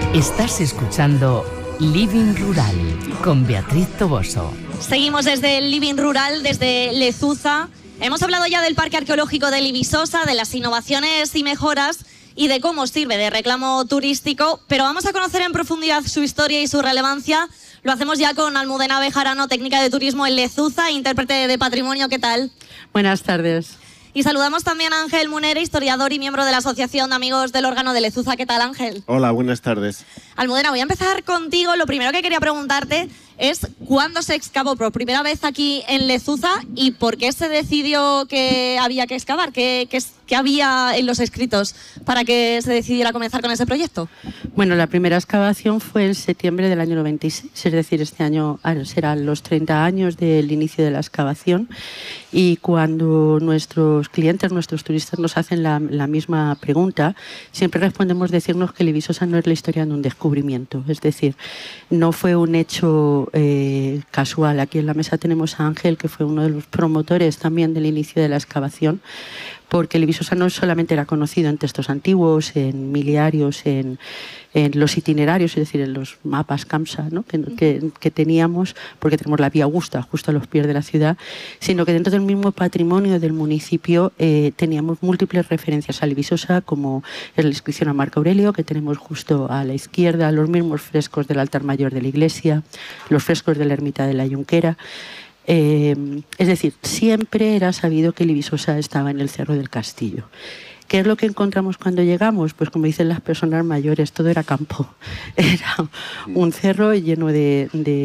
Estás escuchando Living Rural con Beatriz Toboso. Seguimos desde el Living Rural, desde Lezuza. Hemos hablado ya del Parque Arqueológico de Libisosa, de las innovaciones y mejoras y de cómo sirve de reclamo turístico, pero vamos a conocer en profundidad su historia y su relevancia. Lo hacemos ya con Almudena Bejarano, técnica de turismo en Lezuza, intérprete de patrimonio. ¿Qué tal? Buenas tardes. Y saludamos también a Ángel Munera, historiador y miembro de la Asociación de Amigos del Órgano de Lezuza. ¿Qué tal, Ángel? Hola, buenas tardes. Almudena, voy a empezar contigo. Lo primero que quería preguntarte es ¿cuándo se excavó por primera vez aquí en Lezuza y por qué se decidió que había que excavar? ¿Qué había en los escritos para que se decidiera comenzar con ese proyecto? Bueno, la primera excavación fue en septiembre del año 96, es decir, este año serán los 30 años del inicio de la excavación, y cuando nuestros clientes, nuestros turistas nos hacen la misma pregunta, siempre respondemos decirnos que Libisosa no es la historia de un descubrimiento, es decir, no fue un hecho casual. Aquí en la mesa tenemos a Ángel, que fue uno de los promotores también del inicio de la excavación, porque Libisosa no solamente era conocido en textos antiguos, en miliarios, en los itinerarios, es decir, en los mapas CAMSA, ¿no? que teníamos, porque tenemos la Vía Augusta justo a los pies de la ciudad, sino que dentro del mismo patrimonio del municipio teníamos múltiples referencias a Libisosa, como es la inscripción a Marco Aurelio, que tenemos justo a la izquierda, los mismos frescos del altar mayor de la iglesia, los frescos de la ermita de la Junquera. Es decir, siempre era sabido que Libisosa estaba en el Cerro del Castillo. ¿Qué es lo que encontramos cuando llegamos? Pues como dicen las personas mayores, todo era campo. Era un cerro lleno de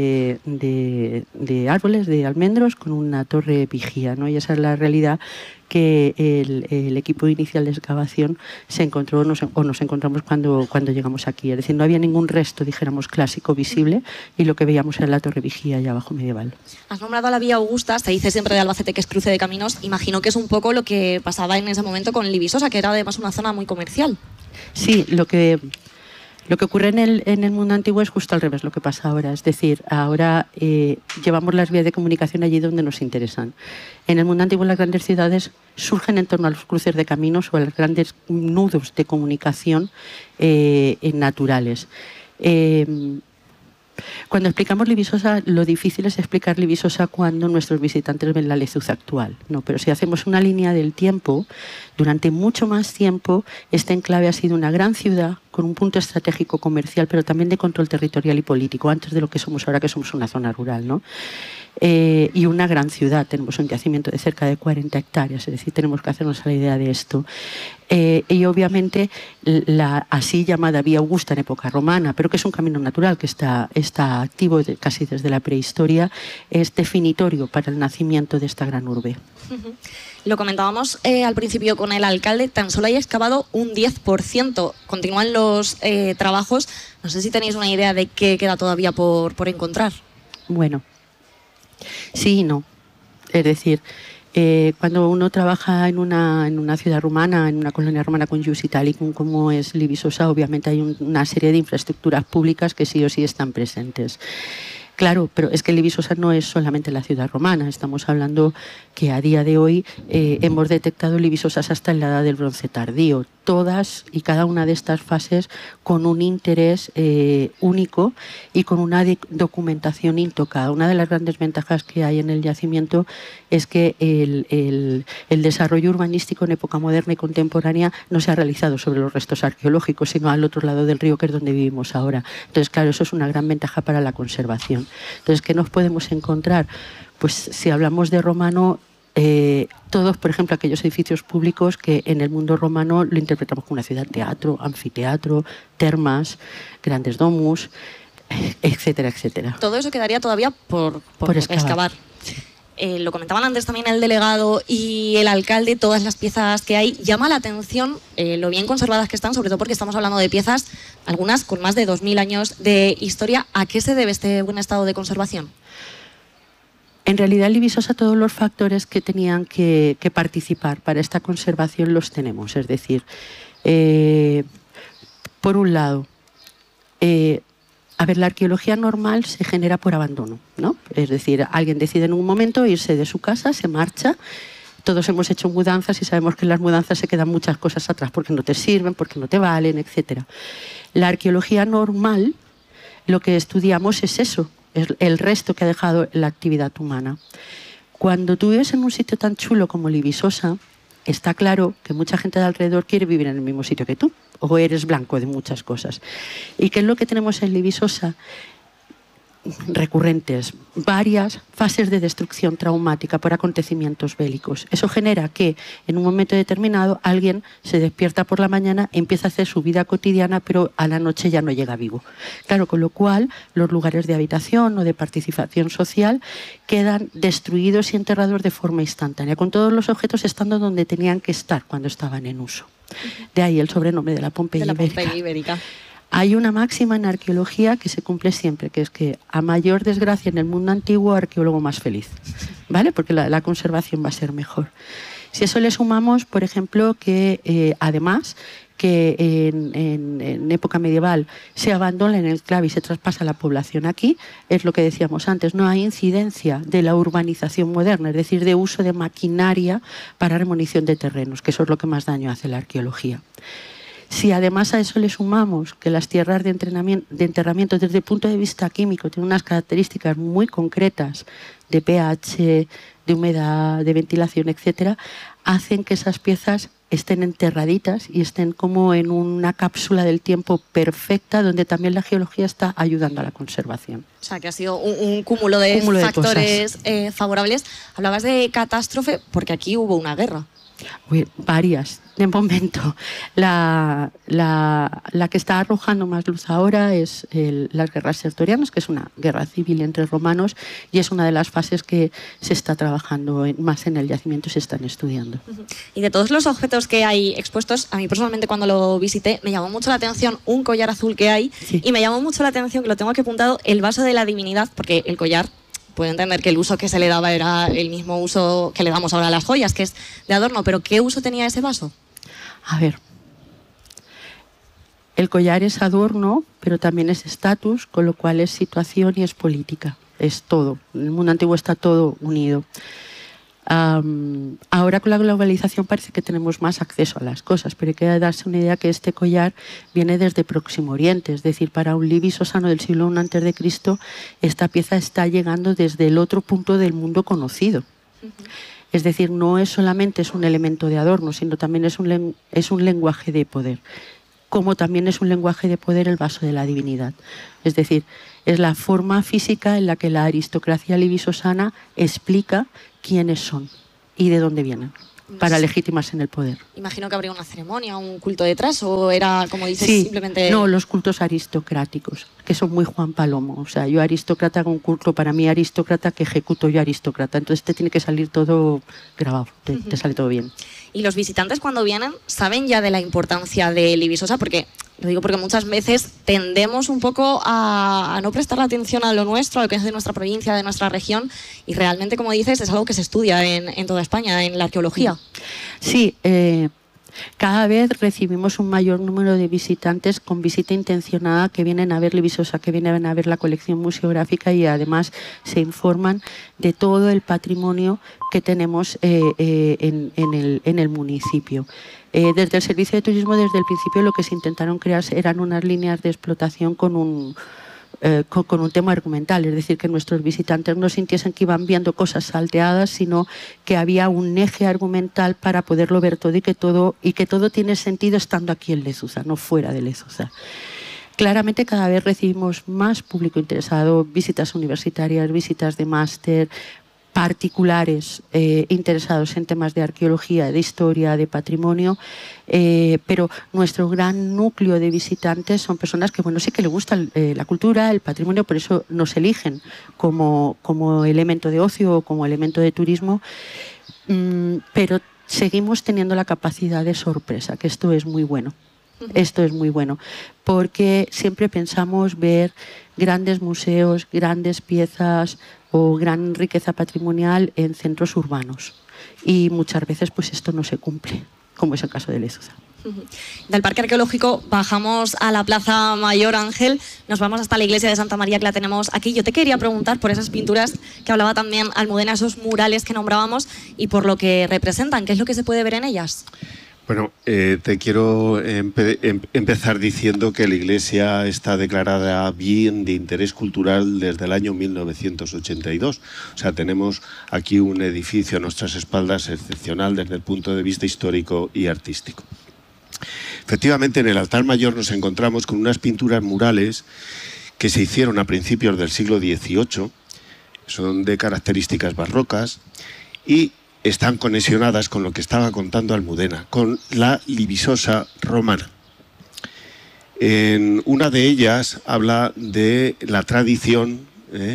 árboles, de almendros, con una torre vigía, ¿no? Y esa es la realidad que el equipo inicial de excavación se encontró o nos encontramos cuando llegamos aquí. Es decir, no había ningún resto, dijéramos, clásico visible, y lo que veíamos era la torre vigía allá abajo medieval. Has nombrado a la Vía Augusta, se dice siempre de Albacete que es cruce de caminos. Imagino que es un poco lo que pasaba en ese momento con Libisosa, que era además una zona muy comercial. Sí, lo que ocurre en el mundo antiguo es justo al revés lo que pasa ahora. Es decir, ahora llevamos las vías de comunicación allí donde nos interesan. En el mundo antiguo las grandes ciudades surgen en torno a los cruces de caminos o a los grandes nudos de comunicación naturales. Cuando explicamos Libisosa, lo difícil es explicar Libisosa cuando nuestros visitantes ven la Lezuza actual, ¿no? Pero si hacemos una línea del tiempo, durante mucho más tiempo este enclave ha sido una gran ciudad con un punto estratégico comercial, pero también de control territorial y político, antes de lo que somos ahora, que somos una zona rural, ¿no? Y una gran ciudad. Tenemos un yacimiento de cerca de 40 hectáreas, es decir, tenemos que hacernos a la idea de esto. Y obviamente la así llamada Vía Augusta en época romana, pero que es un camino natural que está activo casi desde la prehistoria, es definitorio para el nacimiento de esta gran urbe. Lo comentábamos al principio con el alcalde, tan solo hay excavado un 10%. Continúan los trabajos. No sé si tenéis una idea de qué queda todavía por encontrar. Bueno, sí y no. Es decir, cuando uno trabaja en una ciudad romana, en una colonia romana con ius italicum como es Libisosa, obviamente hay una serie de infraestructuras públicas que sí o sí están presentes. Claro, pero es que Libisosa no es solamente la ciudad romana. Estamos hablando que a día de hoy hemos detectado Libisosas hasta en la Edad del Bronce tardío. Todas y cada una de estas fases con un interés único y con una documentación intocada. Una de las grandes ventajas que hay en el yacimiento es que el desarrollo urbanístico en época moderna y contemporánea no se ha realizado sobre los restos arqueológicos, sino al otro lado del río, que es donde vivimos ahora. Entonces, claro, eso es una gran ventaja para la conservación. Entonces, ¿qué nos podemos encontrar? Pues si hablamos de romano, todos, por ejemplo, aquellos edificios públicos que en el mundo romano lo interpretamos como una ciudad-teatro, anfiteatro, termas, grandes domus, etcétera, etcétera. Todo eso quedaría todavía por excavar. Sí. Lo comentaban antes también el delegado y el alcalde, todas las piezas que hay. Llama la atención lo bien conservadas que están, sobre todo porque estamos hablando de piezas, algunas con más de 2000 años de historia. ¿A qué se debe este buen estado de conservación? En realidad, en Libisosa todos los factores que tenían que participar para esta conservación los tenemos. Es decir, por un lado, la arqueología normal se genera por abandono, ¿no? Es decir, alguien decide en un momento irse de su casa, se marcha, Todos hemos hecho mudanzas y sabemos que en las mudanzas se quedan muchas cosas atrás porque no te sirven, porque no te valen, etc. La arqueología normal, lo que estudiamos es eso, es el resto que ha dejado la actividad humana. Cuando tú vives en un sitio tan chulo como Libisosa, está claro que mucha gente de alrededor quiere vivir en el mismo sitio que tú, o eres blanco de muchas cosas. ¿Y qué es lo que tenemos en Libisosa? Recurrentes, varias fases de destrucción traumática por acontecimientos bélicos. Eso genera que en un momento determinado alguien se despierta por la mañana, empieza a hacer su vida cotidiana, pero a la noche ya no llega vivo. Claro, con lo cual los lugares de habitación o de participación social quedan destruidos y enterrados de forma instantánea, con todos los objetos estando donde tenían que estar cuando estaban en uso. De ahí el sobrenombre de la Pompeya ibérica. Hay una máxima en arqueología que se cumple siempre, que es que a mayor desgracia en el mundo antiguo, arqueólogo más feliz, ¿vale? Porque la conservación va a ser mejor. Si a eso le sumamos, por ejemplo, que además que en época medieval se abandona en el enclave y se traspasa la población aquí, es lo que decíamos antes, no hay incidencia de la urbanización moderna, es decir, de uso de maquinaria para remolición de terrenos, que eso es lo que más daño hace la arqueología. Si además a eso le sumamos que las tierras de enterramiento desde el punto de vista químico tienen unas características muy concretas de pH, de humedad, de ventilación, etcétera, hacen que esas piezas estén enterraditas y estén como en una cápsula del tiempo perfecta, donde también la geología está ayudando a la conservación. O sea, que ha sido un cúmulo de factores favorables. Hablabas de catástrofe porque aquí hubo una guerra. Varias. De momento, la que está arrojando más luz ahora es las guerras sertorianas, que es una guerra civil entre romanos y es una de las fases que se está trabajando más en el yacimiento y se están estudiando. Y de todos los objetos que hay expuestos, a mí personalmente cuando lo visité me llamó mucho la atención un collar azul que hay, sí. Y me llamó mucho la atención, que lo tengo aquí apuntado, el vaso de la divinidad, porque el collar... Puedo entender que el uso que se le daba era el mismo uso que le damos ahora a las joyas, que es de adorno, pero ¿qué uso tenía ese vaso? A ver, el collar es adorno, pero también es estatus, con lo cual es situación y es política, es todo. En el mundo antiguo está todo unido. Ahora con la globalización parece que tenemos más acceso a las cosas, pero hay que darse una idea que este collar viene desde Próximo Oriente, es decir, para un libisosano del siglo I a.C., esta pieza está llegando desde el otro punto del mundo conocido. Es decir, no es solamente un elemento de adorno, sino también es un lenguaje de poder, como también es un lenguaje de poder el vaso de la divinidad. Es decir, es la forma física en la que la aristocracia libisosana explica quiénes son y de dónde vienen, para legitimarse en el poder. Imagino que habría una ceremonia, un culto detrás, o era, como dices, sí, simplemente... No, los cultos aristocráticos, que son muy Juan Palomo. O sea, yo aristócrata hago un culto para mí aristócrata que ejecuto yo aristócrata. Entonces te tiene que salir todo grabado, te sale todo bien. Y los visitantes cuando vienen saben ya de la importancia de Libisosa, porque lo digo porque muchas veces tendemos un poco a no prestar atención a lo nuestro, a lo que es de nuestra provincia, de nuestra región, y realmente, como dices, es algo que se estudia en toda España, en la arqueología. Sí, cada vez recibimos un mayor número de visitantes con visita intencionada que vienen a ver Libisosa, que vienen a ver la colección museográfica y además se informan de todo el patrimonio que tenemos en el municipio. Desde el Servicio de Turismo, desde el principio, lo que se intentaron crear eran unas líneas de explotación con un tema argumental, es decir, que nuestros visitantes no sintiesen que iban viendo cosas salteadas, sino que había un eje argumental para poderlo ver todo y que todo tiene sentido estando aquí en Lezuza, no fuera de Lezuza. Claramente cada vez recibimos más público interesado, visitas universitarias, visitas de máster, particulares interesados en temas de arqueología, de historia, de patrimonio, pero nuestro gran núcleo de visitantes son personas que, bueno, sí que les gusta la cultura, el patrimonio, por eso nos eligen como elemento de ocio o como elemento de turismo, pero seguimos teniendo la capacidad de sorpresa, que esto es muy bueno. Esto es muy bueno, porque siempre pensamos ver grandes museos, grandes piezas o gran riqueza patrimonial en centros urbanos. Y muchas veces pues esto no se cumple, como es el caso de Lezuza. Del Parque Arqueológico bajamos a la Plaza Mayor, Ángel, nos vamos hasta la iglesia de Santa María, que la tenemos aquí. Yo te quería preguntar por esas pinturas que hablaba también Almudena, esos murales que nombrábamos y por lo que representan, ¿qué es lo que se puede ver en ellas? Bueno, te quiero empezar diciendo que la iglesia está declarada bien de interés cultural desde el año 1982. O sea, tenemos aquí un edificio a nuestras espaldas excepcional desde el punto de vista histórico y artístico. Efectivamente, en el altar mayor nos encontramos con unas pinturas murales que se hicieron a principios del siglo XVIII, son de características barrocas y están conexionadas con lo que estaba contando Almudena, con la Libisosa romana. En una de ellas habla de la tradición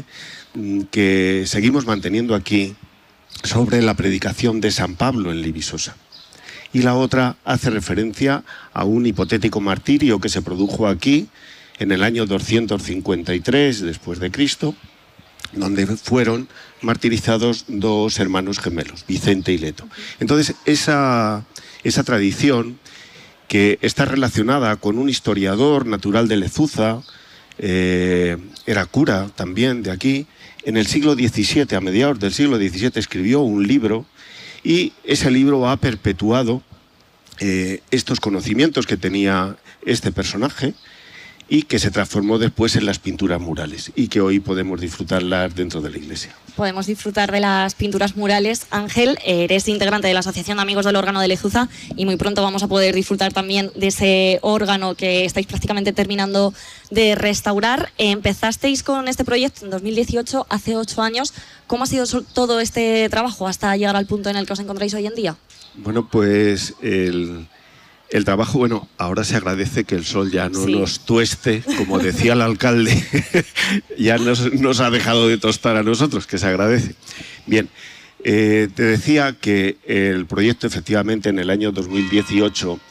que seguimos manteniendo aquí sobre la predicación de San Pablo en Libisosa. Y la otra hace referencia a un hipotético martirio que se produjo aquí en el año 253 después de Cristo, donde fueron martirizados dos hermanos gemelos, Vicente y Leto. Entonces, esa tradición, que está relacionada con un historiador natural de Lezuza, era cura también de aquí, en el siglo XVII, a mediados del siglo XVII, escribió un libro, y ese libro ha perpetuado estos conocimientos que tenía este personaje, y que se transformó después en las pinturas murales y que hoy podemos disfrutarlas dentro de la iglesia. Podemos disfrutar de las pinturas murales. Ángel, eres integrante de la Asociación de Amigos del Órgano de Lezuza y muy pronto vamos a poder disfrutar también de ese órgano que estáis prácticamente terminando de restaurar. Empezasteis con este proyecto en 2018, hace 8 años. ¿Cómo ha sido todo este trabajo hasta llegar al punto en el que os encontráis hoy en día? Bueno, pues el trabajo, bueno, ahora se agradece que el sol ya no nos tueste, como decía el alcalde, ya nos ha dejado de tostar a nosotros, que se agradece. Bien, te decía que el proyecto efectivamente en el año 2018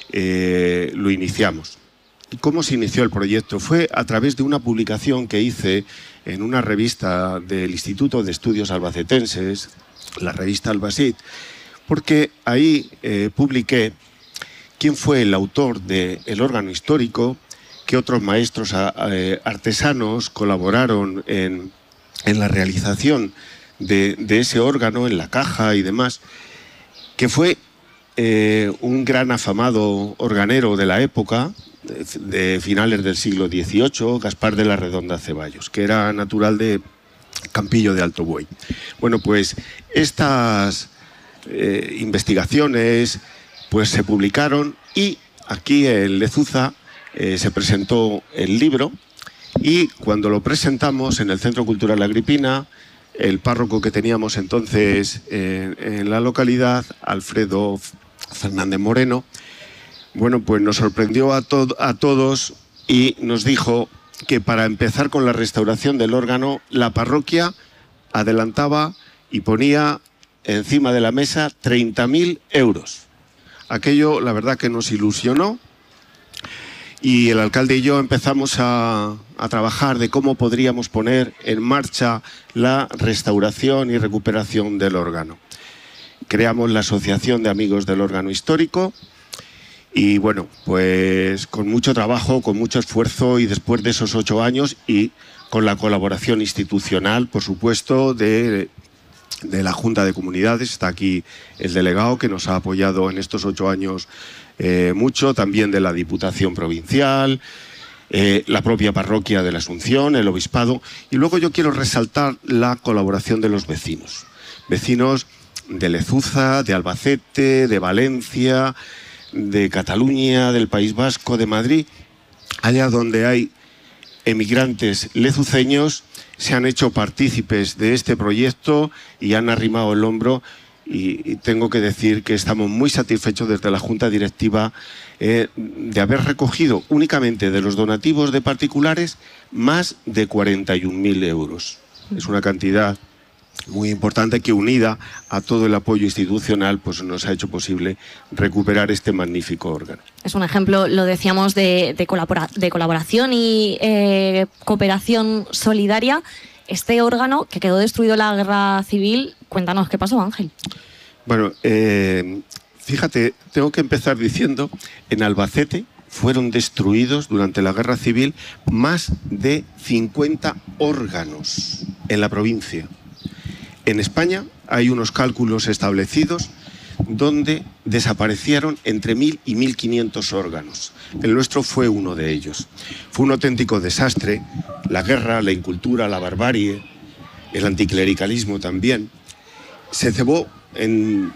lo iniciamos. ¿Cómo se inició el proyecto? Fue a través de una publicación que hice en una revista del Instituto de Estudios Albacetenses, la revista Albacit, porque ahí publiqué quién fue el autor del órgano histórico, qué otros maestros artesanos colaboraron en la realización de ese órgano, en la caja y demás, que fue un gran afamado organero de la época, de finales del siglo XVIII, Gaspar de la Redonda Ceballos, que era natural de Campillo de Alto Buey. Bueno, pues estas investigaciones pues se publicaron y aquí en Lezuza se presentó el libro, y cuando lo presentamos en el Centro Cultural Agripina, el párroco que teníamos entonces en la localidad, Alfredo Fernández Moreno, bueno, pues nos sorprendió a todos y nos dijo que para empezar con la restauración del órgano, la parroquia adelantaba y ponía encima de la mesa 30.000 euros. Aquello, la verdad, que nos ilusionó, y el alcalde y yo empezamos a trabajar de cómo podríamos poner en marcha la restauración y recuperación del órgano. Creamos la Asociación de Amigos del Órgano Histórico y, bueno, pues con mucho trabajo, con mucho esfuerzo, y después de esos 8 años y con la colaboración institucional, por supuesto, de la Junta de Comunidades, está aquí el delegado que nos ha apoyado en estos 8 años mucho, también de la Diputación Provincial, la propia parroquia de la Asunción, el Obispado, y luego yo quiero resaltar la colaboración de los vecinos de Lezuza, de Albacete, de Valencia, de Cataluña, del País Vasco, de Madrid, allá donde hay emigrantes lezuceños, se han hecho partícipes de este proyecto y han arrimado el hombro, y tengo que decir que estamos muy satisfechos desde la Junta Directiva de haber recogido únicamente de los donativos de particulares más de 41.000 euros. Es una cantidad muy importante que, unida a todo el apoyo institucional, pues nos ha hecho posible recuperar este magnífico órgano. Es un ejemplo, lo decíamos, de colaboración y cooperación solidaria. Este órgano que quedó destruido en la Guerra Civil, cuéntanos qué pasó, Ángel. Bueno, Fíjate, tengo que empezar diciendo, en Albacete fueron destruidos durante la Guerra Civil más de 50 órganos en la provincia. En España hay unos cálculos establecidos donde desaparecieron entre 1.000 y 1.500 órganos. El nuestro fue uno de ellos. Fue un auténtico desastre, la guerra, la incultura, la barbarie, el anticlericalismo también. Se cebó en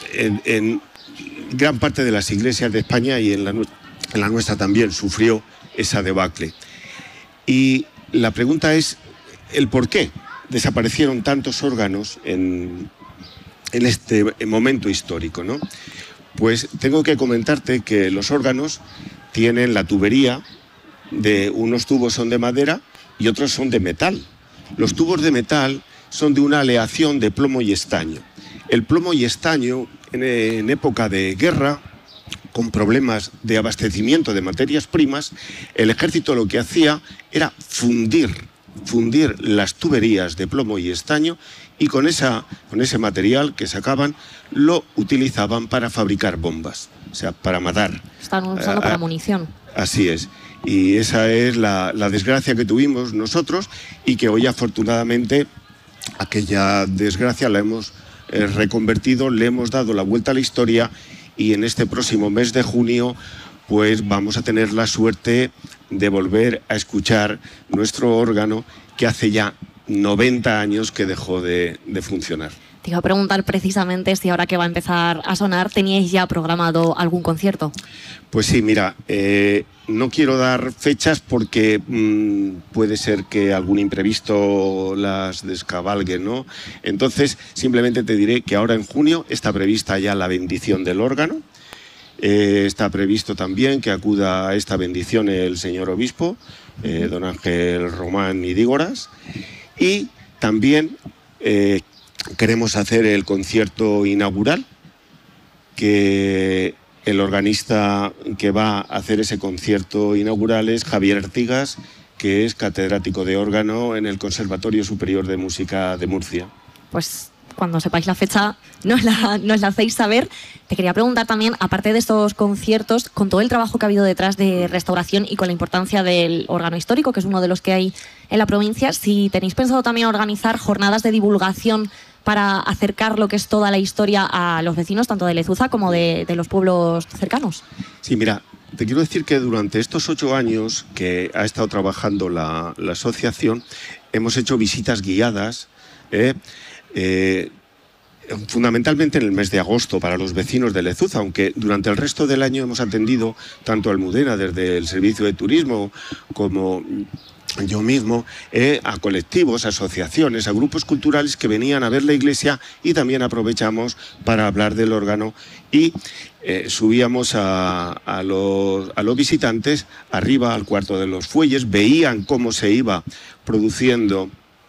gran parte de las iglesias de España y en la nuestra también sufrió esa debacle. Y la pregunta es el por qué desaparecieron tantos órganos en este momento histórico, ¿no? Pues tengo que comentarte que los órganos tienen la tubería, de unos tubos son de madera y otros son de metal. Los tubos de metal son de una aleación de plomo y estaño. El plomo y estaño, en época de guerra, con problemas de abastecimiento de materias primas, el ejército lo que hacía era fundir las tuberías de plomo y estaño, y con ese material que sacaban lo utilizaban para fabricar bombas, o sea, para matar. Están usando para munición. Así es. Y esa es la desgracia que tuvimos nosotros, y que hoy afortunadamente aquella desgracia la hemos reconvertido, le hemos dado la vuelta a la historia, y en este próximo mes de junio pues vamos a tener la suerte de volver a escuchar nuestro órgano, que hace ya 90 años que dejó de funcionar. Te iba a preguntar precisamente si ahora que va a empezar a sonar, ¿teníais ya programado algún concierto? Pues sí, mira, no quiero dar fechas porque puede ser que algún imprevisto las descabalgue, ¿no? Entonces, simplemente te diré que ahora en junio está prevista ya la bendición del órgano. Está previsto también que acuda a esta bendición el señor obispo, don Ángel Román Idígoras, y también queremos hacer el concierto inaugural, que el organista que va a hacer ese concierto inaugural es Javier Artigas, que es catedrático de órgano en el Conservatorio Superior de Música de Murcia. Pues cuando sepáis la fecha nos la hacéis saber. Te quería preguntar también, aparte de estos conciertos, con todo el trabajo que ha habido detrás de restauración y con la importancia del órgano histórico, que es uno de los que hay en la provincia, si tenéis pensado también organizar jornadas de divulgación para acercar lo que es toda la historia a los vecinos, tanto de Lezuza como de los pueblos cercanos. Sí, mira, te quiero decir que durante estos 8 años que ha estado trabajando la asociación, hemos hecho visitas guiadas, fundamentalmente en el mes de agosto para los vecinos de Lezuza, aunque durante el resto del año hemos atendido tanto a Almudena desde el servicio de turismo como yo mismo, a colectivos, asociaciones, a grupos culturales que venían a ver la iglesia, y también aprovechamos para hablar del órgano y subíamos a los visitantes arriba al cuarto de los fuelles, veían cómo se iba produciendo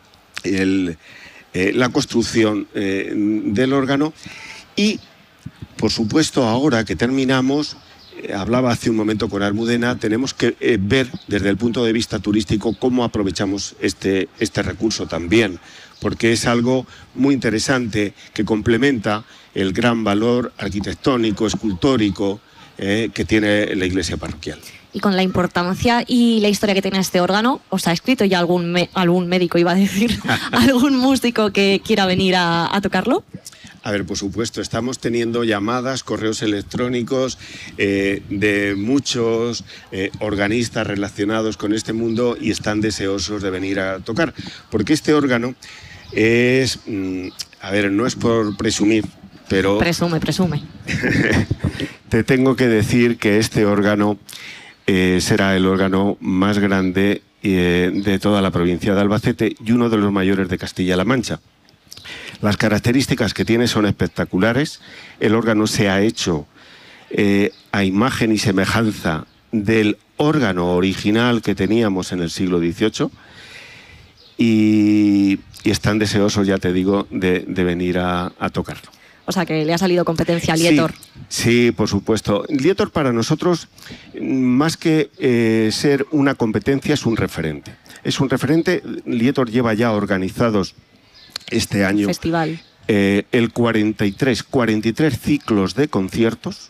la construcción del órgano, y por supuesto ahora que terminamos, hablaba hace un momento con Almudena, tenemos que ver desde el punto de vista turístico cómo aprovechamos este recurso también, porque es algo muy interesante que complementa el gran valor arquitectónico, escultórico que tiene la iglesia parroquial. Y con la importancia y la historia que tiene este órgano, ¿os ha escrito ya algún médico, iba a decir, algún músico que quiera venir a tocarlo? A ver, por supuesto, estamos teniendo llamadas, correos electrónicos de muchos organistas relacionados con este mundo, y están deseosos de venir a tocar, porque este órgano es, a ver, no es por presumir, pero... Presume. Te tengo que decir que este órgano será el órgano más grande de toda la provincia de Albacete y uno de los mayores de Castilla-La Mancha. Las características que tiene son espectaculares. El órgano se ha hecho a imagen y semejanza del órgano original que teníamos en el siglo XVIII, y están deseosos, ya te digo, de venir a tocarlo. O sea, que le ha salido competencia a Lietor. Sí, por supuesto. Lietor para nosotros, más que ser una competencia, es un referente. Es un referente. Lietor lleva ya organizados este año el 43 ciclos de conciertos,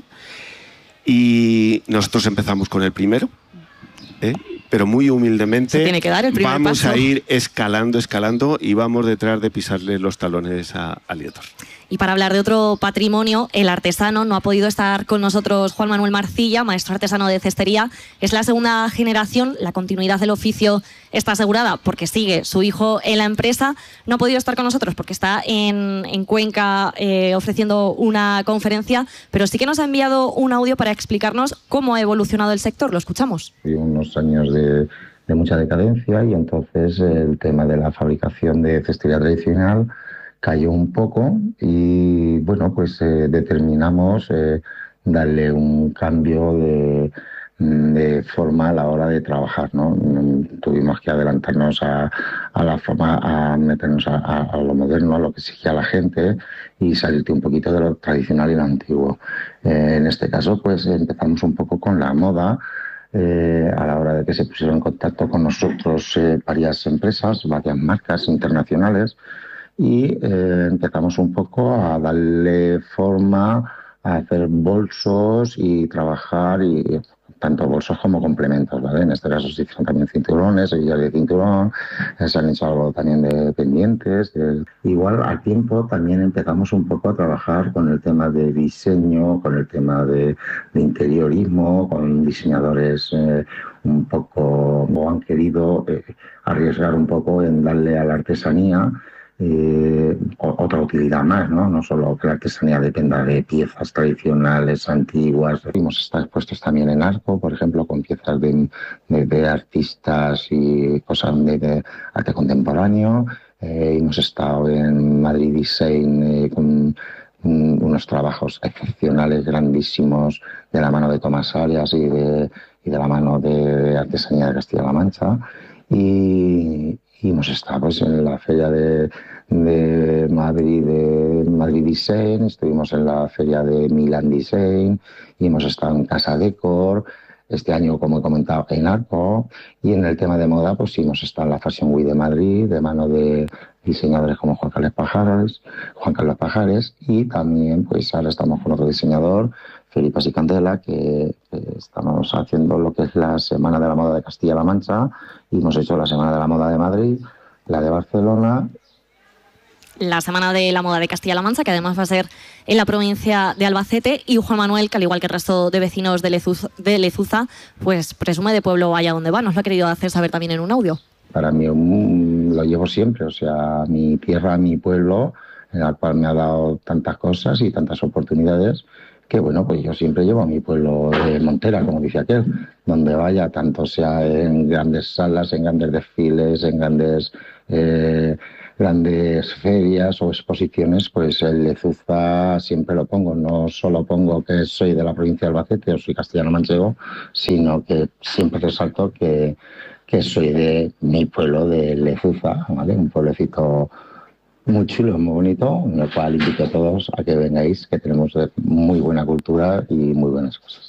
y nosotros empezamos con el primero, pero muy humildemente tiene que dar el primer vamos paso. a ir escalando y vamos detrás de pisarle los talones a Lietor. Y para hablar de otro patrimonio, el artesano, no ha podido estar con nosotros Juan Manuel Marcilla, maestro artesano de cestería. Es la segunda generación, la continuidad del oficio está asegurada porque sigue su hijo en la empresa. No ha podido estar con nosotros porque está en Cuenca ofreciendo una conferencia, pero sí que nos ha enviado un audio para explicarnos cómo ha evolucionado el sector. Lo escuchamos. Unos años de mucha decadencia, y entonces el tema de la fabricación de cestería tradicional cayó un poco, y bueno, pues determinamos darle un cambio de forma a la hora de trabajar, ¿no? Tuvimos que adelantarnos a la forma, a meternos a lo moderno, a lo que exigía la gente, y salirte un poquito de lo tradicional y lo antiguo. En este caso, pues empezamos un poco con la moda, a la hora de que se pusieron en contacto con nosotros varias empresas, varias marcas internacionales, y empezamos un poco a darle forma, a hacer bolsos y trabajar, y tanto bolsos como complementos, ¿vale? En este caso se hicieron también cinturones, hebillas de cinturón, se han hecho algo también de pendientes. Igual al tiempo también empezamos un poco a trabajar con el tema de diseño, con el tema de interiorismo, con diseñadores un poco, o han querido arriesgar un poco en darle a la artesanía otra utilidad más, ¿no? No solo que la artesanía dependa de piezas tradicionales, antiguas. Hemos estado expuestos también en Arco, por ejemplo, con piezas de artistas y cosas de arte contemporáneo. Hemos estado en Madrid Design con unos trabajos excepcionales, grandísimos, de la mano de Tomás Arias y de la mano de Artesanía de Castilla-La Mancha. Y hemos estado pues, en la feria de Madrid Design, estuvimos en la feria de Milán Design, y hemos estado en Casa Decor, este año, como he comentado, en Arco, y en el tema de moda, pues sí, hemos estado en la Fashion Week de Madrid, de mano de diseñadores como Juan Carlos Pajares, y también pues ahora estamos con otro diseñador, Felipe y Candela, que estamos haciendo lo que es la Semana de la Moda de Castilla-La Mancha, y hemos hecho la Semana de la Moda de Madrid, la de Barcelona. La Semana de la Moda de Castilla-La Mancha, que además va a ser en la provincia de Albacete, y Juan Manuel, que al igual que el resto de vecinos de Lezuza, pues presume de pueblo allá donde va. Nos lo ha querido hacer saber también en un audio. Para mí lo llevo siempre, o sea, mi tierra, mi pueblo, en el cual me ha dado tantas cosas y tantas oportunidades, que bueno, pues yo siempre llevo a mi pueblo de Montera, como dice aquel, donde vaya, tanto sea en grandes salas, en grandes desfiles, en grandes ferias o exposiciones, pues el Lezuza siempre lo pongo. No solo pongo que soy de la provincia de Albacete o soy castellano-manchego, sino que siempre resalto que soy de mi pueblo de Lezuza, ¿vale? Un pueblecito muy chulo, muy bonito, en el cual invito a todos a que vengáis, que tenemos muy buena cultura y muy buenas cosas.